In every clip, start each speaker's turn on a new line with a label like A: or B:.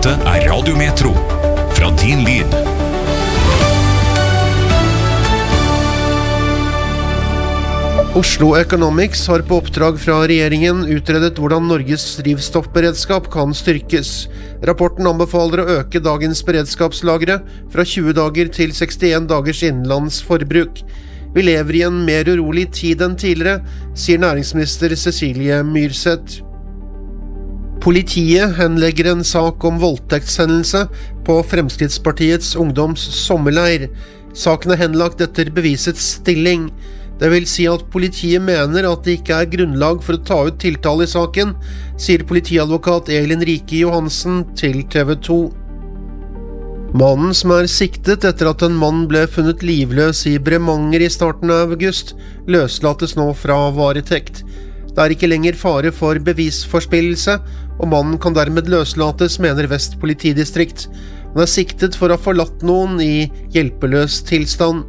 A: Dette Radio Metro, fra din lyd.
B: Oslo Economics har på oppdrag fra regjeringen utredet hvordan Norges drivstoffberedskap kan styrkes. Rapporten anbefaler å øke dagens beredskapslagre fra 20 dager til 61 dagers innenlands forbruk. Vi lever i en mer urolig tid enn tidligere, sier næringsminister Cecilie Myrseth. Politiet henlegger en sak om voldtektshendelse på Fremskrittspartiets ungdoms sommerleir. Saken er henlagt etter bevisets stilling. Det vil si at politiet mener at det ikke er grunnlag for å ta ut tiltale i saken, sier politiadvokat Elin Rike Johansen til TV 2. Mannen som er siktet etter at en mann ble funnet livløs i Bremanger i starten av august, løslates nå fra varetekt. Det er ikke lenger fare for bevisforspillelse, og mannen kan dermed løslates, mener Vest politidistrikt. Han er siktet for å ha forlatt noen i hjelpeløs tilstand.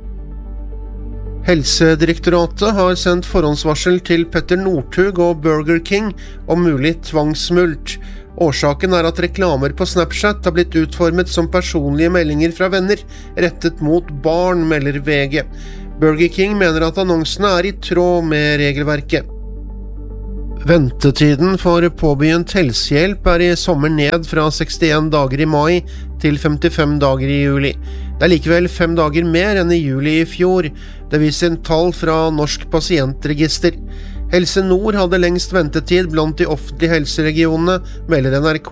B: Helsedirektoratet har sendt forhåndsvarsel til Petter Northug og Burger King om mulig tvangsmulkt. Årsaken er at reklamer på Snapchat har blitt utformet som personlige meldinger fra venner, rettet mot barn, melder VG. Burger King mener at annonsene er i tråd med regelverket. Ventetiden for påbegynt helsehjelp er i sommer ned fra 61 dager i mai til 55 dager i juli. Det er likevel 5 dager mer enn i juli i fjor. Det viser tall fra Norsk pasientregister. Helse Nord hadde lengst ventetid blant de offentlige helseregionene, melder NRK.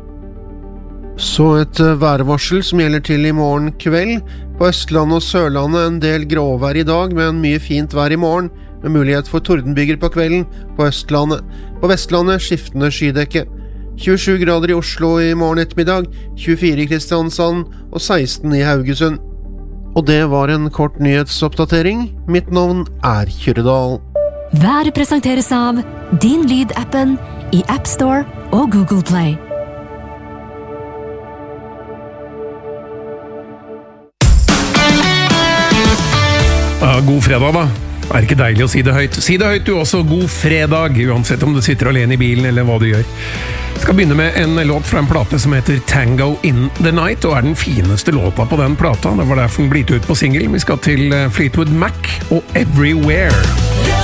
B: Så et værvarsel som gjelder til i morgen kveld. På Østlandet og Sørlandet en del gråvær i dag, men mye fint vær i morgen, med mulighet for tordenbyger på kvelden på Østlandet. På Vestlandet skiftende skydekke. 27 grader i Oslo i morgen ettermiddag, 24 i Kristiansand og 16 i Haugesund. Og det var en kort nyhetsoppdatering. Mitt navn er Kyrredal.
C: Været presenteres av Din Lyd-appen i App Store og Google Play.
D: God fredag da. Er det ikke deilig å si det høyt? Si det høyt du også, god fredag, uansett om du sitter alene i bilen eller hva du gjør. Jeg skal begynne med en låt fra en plate som heter Tango in the Night, og er den fineste låta på den plata. Det var derfor den ble gitt ut på single. Vi skal til Fleetwood Mac og Everywhere.